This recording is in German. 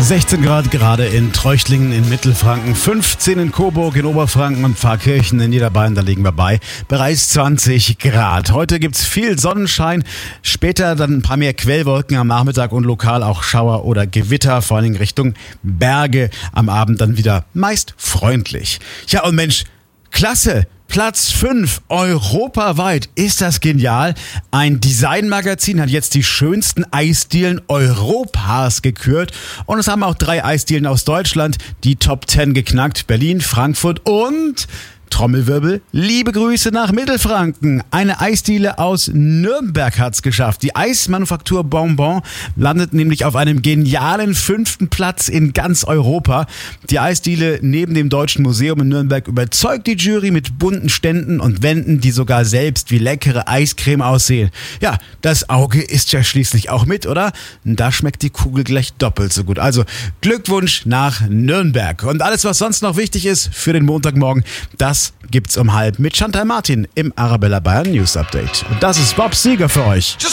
16 Grad gerade in Treuchtlingen in Mittelfranken, 15 in Coburg in Oberfranken und Pfarrkirchen in Niederbayern, da liegen wir bei bereits 20 Grad. Heute gibt's viel Sonnenschein, später dann ein paar mehr Quellwolken am Nachmittag und lokal auch Schauer oder Gewitter, vor allen Dingen Richtung Berge. Am Abend dann wieder meist freundlich. Ja und Mensch, klasse! Platz 5 europaweit. Ist das genial? Ein Designmagazin hat jetzt die schönsten Eisdielen Europas gekürt. Und es haben auch 3 Eisdielen aus Deutschland die Top 10 geknackt. Berlin, Frankfurt und... Trommelwirbel, liebe Grüße nach Mittelfranken. Eine Eisdiele aus Nürnberg hat's geschafft. Die Eismanufaktur Bonbon landet nämlich auf einem genialen 5. Platz in ganz Europa. Die Eisdiele neben dem Deutschen Museum in Nürnberg überzeugt die Jury mit bunten Ständen und Wänden, die sogar selbst wie leckere Eiscreme aussehen. Ja, das Auge isst ja schließlich auch mit, oder? Da schmeckt die Kugel gleich doppelt so gut. Also Glückwunsch nach Nürnberg. Und alles, was sonst noch wichtig ist für den Montagmorgen, das gibt's um 12:30 mit Chantal Martin im Arabella Bayern News Update. Und das ist Bob Seger für euch.